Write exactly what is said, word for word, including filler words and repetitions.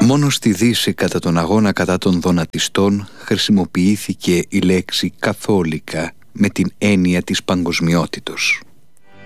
Μόνο στη Δύση κατά τον αγώνα κατά των δονατιστών χρησιμοποιήθηκε η λέξη καθόλικα με την έννοια της παγκοσμιότητος.